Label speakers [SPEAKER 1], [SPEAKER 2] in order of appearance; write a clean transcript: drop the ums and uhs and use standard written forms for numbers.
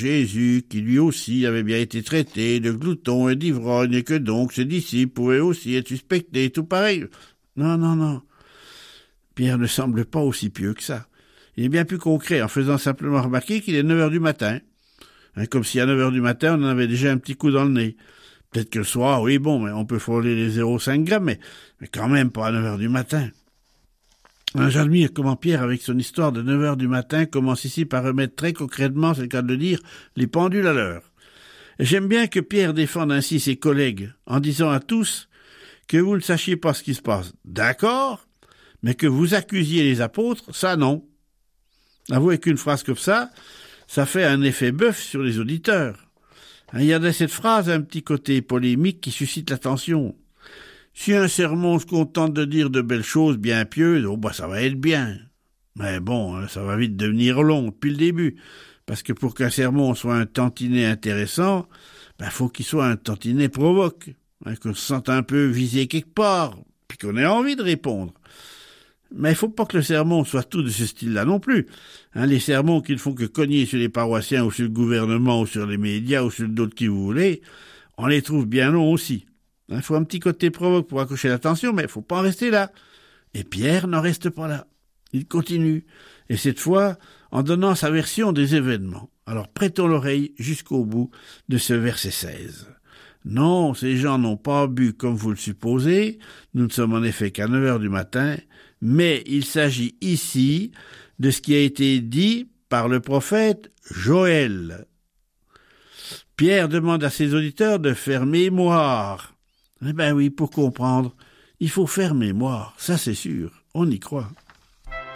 [SPEAKER 1] Jésus, qui lui aussi avait bien été traité de glouton et d'ivrogne, et que donc ses disciples pouvaient aussi être suspectés, tout pareil. Non. Pierre ne semble pas aussi pieux que ça. Il est bien plus concret en faisant simplement remarquer qu'il est 9 heures du matin. Comme si à 9 heures du matin, on en avait déjà un petit coup dans le nez. Peut-être que le soir, oui, bon, mais on peut frôler les 0,5 grammes, mais quand même pas à 9 heures du matin. J'admire comment Pierre, avec son histoire de 9 heures du matin, commence ici par remettre très concrètement, c'est le cas de le dire, les pendules à l'heure. Et j'aime bien que Pierre défende ainsi ses collègues, en disant à tous que vous ne sachiez pas ce qui se passe. D'accord, mais que vous accusiez les apôtres, ça non. Avouez qu'une phrase comme ça fait un effet bœuf sur les auditeurs. Il y a dans cette phrase un petit côté polémique qui suscite l'attention. Si un sermon se contente de dire de belles choses bien pieuses, ça va être bien. Mais bon, ça va vite devenir long depuis le début. Parce que pour qu'un sermon soit un tantinet intéressant, faut qu'il soit un tantinet provoque. Qu'on se sente un peu visé quelque part, puis qu'on ait envie de répondre. Mais il faut pas que le sermon soit tout de ce style-là non plus. Les sermons qui ne font que cogner sur les paroissiens ou sur le gouvernement ou sur les médias ou sur le dos de qui vous voulez, on les trouve bien longs aussi. Il faut un petit côté provoque pour accrocher l'attention, mais il faut pas en rester là. Et Pierre n'en reste pas là. Il continue, et cette fois en donnant sa version des événements. Alors prêtons l'oreille jusqu'au bout de ce verset 16. Non, ces gens n'ont pas bu comme vous le supposez, nous ne sommes en effet qu'à 9 heures du matin, mais il s'agit ici de ce qui a été dit par le prophète Joël. Pierre demande à ses auditeurs de faire mémoire. Oui, pour comprendre, il faut faire mémoire, ça c'est sûr, on y croit.